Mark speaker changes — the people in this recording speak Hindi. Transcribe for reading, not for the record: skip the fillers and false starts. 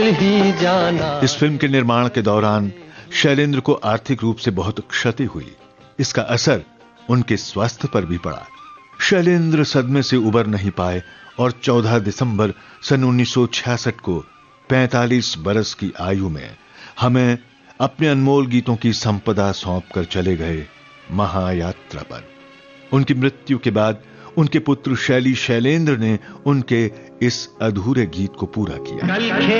Speaker 1: ही जाना।
Speaker 2: इस फिल्म के निर्माण के दौरान शैलेंद्र को आर्थिक रूप से बहुत क्षति हुई। इसका असर उनके स्वास्थ्य पर भी पड़ा। शैलेंद्र सदमे से उबर नहीं पाए और 14 दिसंबर सन 1966 को 45 बरस की आयु में हमें अपने अनमोल गीतों की संपदा सौंपकर चले गए महायात्रा पर। उनकी मृत्यु के बाद उनके पुत्र शैली शैलेंद्र ने उनके इस अधूरे गीत को पूरा किया।